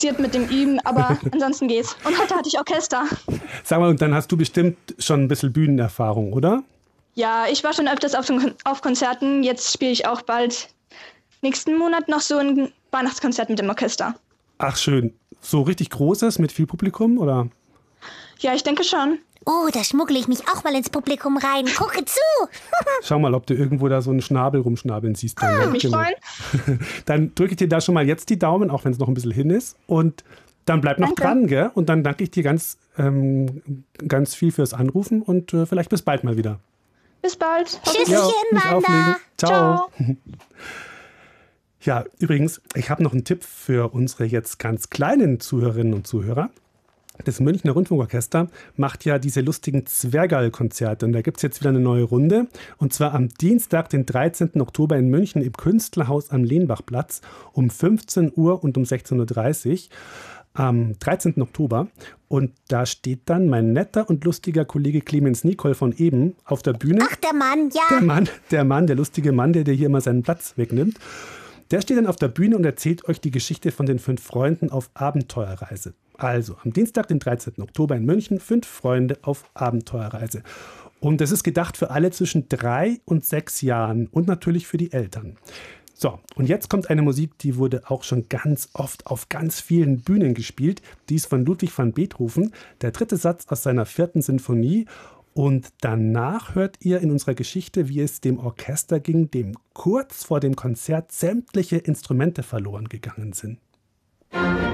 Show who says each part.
Speaker 1: mit dem Üben, aber ansonsten geht's. Und heute hatte ich Orchester.
Speaker 2: Sag mal, und dann hast du bestimmt schon ein bisschen Bühnenerfahrung, oder?
Speaker 1: Ja, ich war schon öfters auf Konzerten. Jetzt spiele ich auch bald nächsten Monat noch so ein Weihnachtskonzert mit dem Orchester.
Speaker 2: Ach schön. So richtig großes mit viel Publikum, oder?
Speaker 1: Ja, ich denke schon.
Speaker 3: Oh, da schmuggle ich mich auch mal ins Publikum rein. Gucke zu!
Speaker 2: Schau mal, ob du irgendwo da so einen Schnabel rumschnabeln siehst. Dann,
Speaker 1: Würde mich freuen.
Speaker 2: Dann drücke ich dir da schon mal jetzt die Daumen, auch wenn es noch ein bisschen hin ist. Und dann bleib noch dran, gell? Und dann danke ich dir ganz viel fürs Anrufen und vielleicht bis bald mal wieder.
Speaker 1: Bis bald.
Speaker 3: Tschüsschen,
Speaker 2: nicht
Speaker 3: Wanda.
Speaker 2: auflegen. Ciao.
Speaker 1: Ciao.
Speaker 2: Ja, übrigens, ich habe noch einen Tipp für unsere jetzt ganz kleinen Zuhörerinnen und Zuhörer. Das Münchner Rundfunkorchester macht ja diese lustigen Zwergerl-Konzerte. Und da gibt es jetzt wieder eine neue Runde. Und zwar am Dienstag, den 13. Oktober in München im Künstlerhaus am Lehnbachplatz um 15 Uhr und um 16.30 Uhr. Am 13. Oktober. Und da steht dann mein netter und lustiger Kollege Clemens Nicol von eben auf der Bühne.
Speaker 3: Ach, der Mann, ja.
Speaker 2: Der lustige Mann, der dir hier immer seinen Platz wegnimmt. Der steht dann auf der Bühne und erzählt euch die Geschichte von den 5 Freunden auf Abenteuerreise. Also am Dienstag, den 13. Oktober in München, 5 Freunde auf Abenteuerreise. Und das ist gedacht für alle zwischen 3 und 6 Jahren und natürlich für die Eltern. So, und jetzt kommt eine Musik, die wurde auch schon ganz oft auf ganz vielen Bühnen gespielt. Die ist von Ludwig van Beethoven, der 3. Satz aus seiner 4. Sinfonie. Und danach hört ihr in unserer Geschichte, wie es dem Orchester ging, dem kurz vor dem Konzert sämtliche Instrumente verloren gegangen sind.